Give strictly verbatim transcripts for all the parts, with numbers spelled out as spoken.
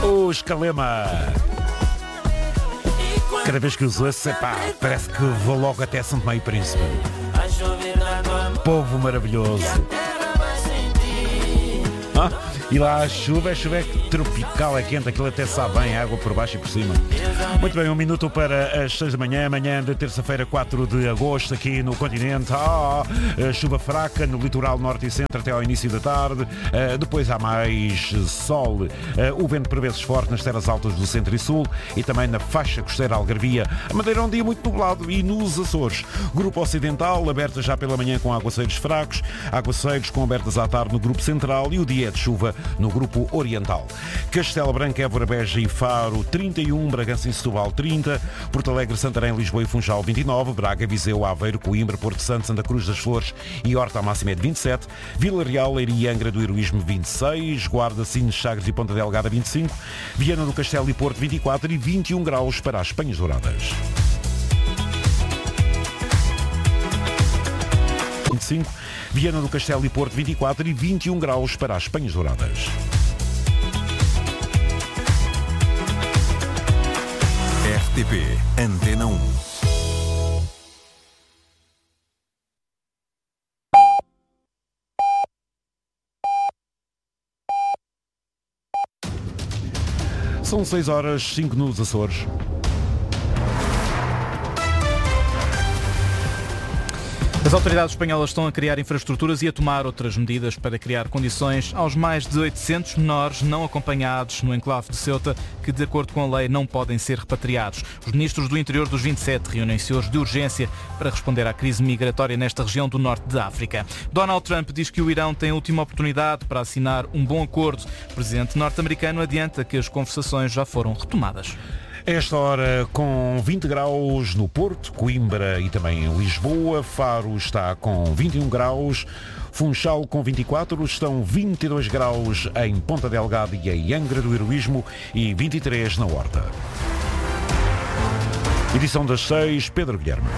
O Escalema. Cada vez que uso esse, epá, parece que vou logo até São Tomé e Príncipe. Povo maravilhoso. Ah, e lá a chuva, a chuva é tropical, é quente, aquilo até sabe bem, água por baixo e por cima. Muito bem, um minuto para as seis da manhã, amanhã de terça-feira, quatro de agosto, aqui no continente. Ah, chuva fraca no litoral norte e centro até ao início da tarde. Uh, depois há mais sol. Uh, o vento por vezes forte nas terras altas do centro e sul e também na faixa costeira Algarvia. A Madeira é um dia muito nublado e nos Açores. Grupo Ocidental, aberta já pela manhã com aguaceiros fracos, aguaceiros com abertas à tarde no Grupo Central e o dia é de chuva no Grupo Oriental. Castelo Branco, Évora, Beja e Faro, trinta e um, Bragança e Setúbal, trinta, Porto Alegre, Santarém, Lisboa e Funchal, vinte e nove, Braga, Viseu, Aveiro, Coimbra, Porto Santo, Santa Cruz das Flores e Horta, a máxima é de vinte e sete, Vila Real, Leiria e Angra do Heroísmo, vinte e seis, Guarda, Sines, Sagres e Ponta Delgada, vinte e cinco, Viana do Castelo e Porto, vinte e quatro e vinte e um graus para as Penhas Douradas. vinte e cinco, Viana do Castelo e Porto, vinte e quatro e vinte e um graus para as Penhas Douradas. R T P Antena um. São seis horas, cinco nos Açores. As autoridades espanholas estão a criar infraestruturas e a tomar outras medidas para criar condições aos mais de oitocentos menores não acompanhados no enclave de Ceuta que, de acordo com a lei, não podem ser repatriados. Os ministros do interior dos vinte e sete reúnem-se hoje de urgência para responder à crise migratória nesta região do norte de África. Donald Trump diz que o Irão tem a última oportunidade para assinar um bom acordo. O presidente norte-americano adianta que as conversações já foram retomadas. Esta hora com vinte graus no Porto, Coimbra e também em Lisboa. Faro está com vinte e um graus. Funchal com vinte e quatro. Estão vinte e dois graus em Ponta Delgada e em Angra do Heroísmo e vinte e três na Horta. Edição das seis, Pedro Guilherme.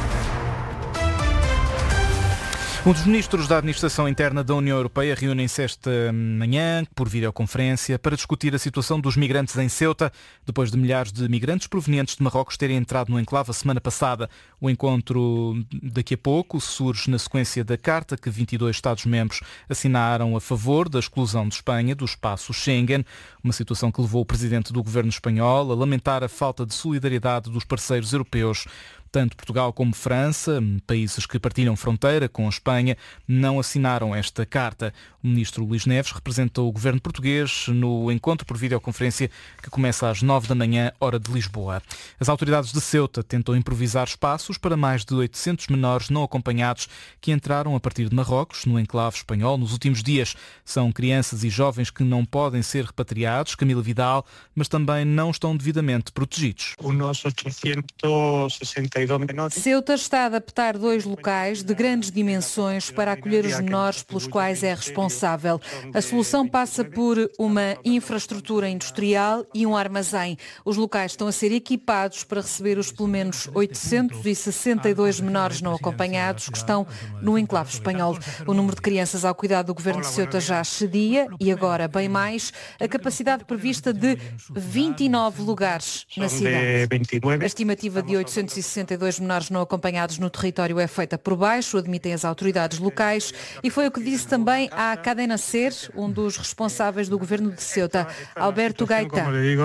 Um dos ministros da Administração Interna da União Europeia reúnem-se esta manhã por videoconferência para discutir a situação dos migrantes em Ceuta, depois de milhares de migrantes provenientes de Marrocos terem entrado no enclave a semana passada. O encontro daqui a pouco surge na sequência da carta que vinte e dois Estados-membros assinaram a favor da exclusão de Espanha do espaço Schengen, uma situação que levou o presidente do governo espanhol a lamentar a falta de solidariedade dos parceiros europeus. Tanto Portugal como França, países que partilham fronteira com a Espanha, não assinaram esta carta. O ministro Luís Neves representou o governo português no encontro por videoconferência que começa às nove da manhã, hora de Lisboa. As autoridades de Ceuta tentam improvisar espaços para mais de oitocentos menores não acompanhados que entraram a partir de Marrocos, no enclave espanhol, nos últimos dias. São crianças e jovens que não podem ser repatriados, Camila Vidal, mas também não estão devidamente protegidos. Unos oitocentos e sessenta Ceuta está a adaptar dois locais de grandes dimensões para acolher os menores pelos quais é responsável. A solução passa por uma infraestrutura industrial e um armazém. Os locais estão a ser equipados para receber os pelo menos oitocentos e sessenta e dois menores não acompanhados que estão no enclave espanhol. O número de crianças ao cuidado do governo de Ceuta já excedia e agora bem mais a capacidade prevista de vinte e nove lugares na cidade. A estimativa de oitocentos e sessenta e dois menores não acompanhados no território é feita por baixo, admitem as autoridades locais, e foi o que disse também à Cadena Ser, um dos responsáveis do governo de Ceuta, Alberto Gaitán.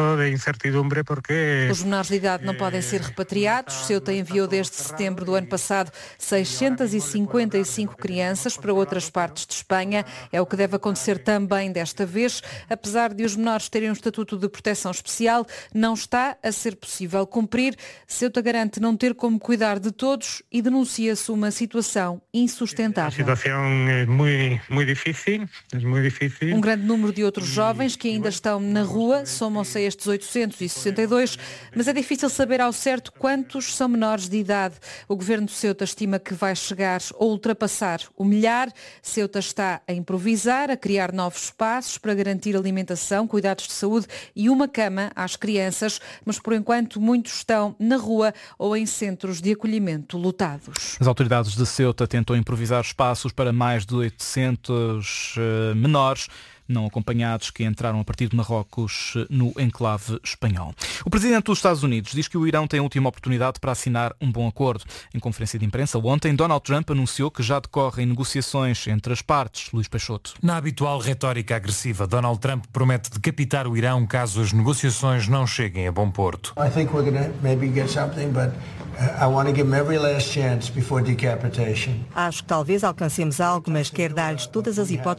Os menores de idade não podem ser repatriados. Ceuta enviou desde setembro do ano passado seiscentas e cinquenta e cinco crianças para outras partes de Espanha. É o que deve acontecer também desta vez. Apesar de os menores terem um estatuto de proteção especial, não está a ser possível cumprir. Ceuta garante não ter como cuidar de todos e denuncia-se uma situação insustentável. A situação é muito, muito difícil, é muito difícil. Um grande número de outros jovens que ainda estão na rua somam-se a estes oitocentos e sessenta e dois, mas é difícil saber ao certo quantos são menores de idade. O governo de Ceuta estima que vai chegar ou ultrapassar o milhar. Ceuta está a improvisar, a criar novos espaços para garantir alimentação, cuidados de saúde e uma cama às crianças, mas por enquanto muitos estão na rua ou em centros de acolhimento lotados. As autoridades de Ceuta tentam improvisar espaços para mais de oitocentos uh, menores, não acompanhados que entraram a partir de Marrocos no enclave espanhol. O presidente dos Estados Unidos diz que o Irão tem a última oportunidade para assinar um bom acordo. Em conferência de imprensa ontem, Donald Trump anunciou que já decorrem negociações entre as partes. Luís Peixoto. Na habitual retórica agressiva, Donald Trump promete decapitar o Irão caso as negociações não cheguem a bom porto. I think we're going to maybe get something, but I want to give them every last chance before decapitation. Acho que talvez alcancemos algo, mas quero dar-lhes todas as hipóteses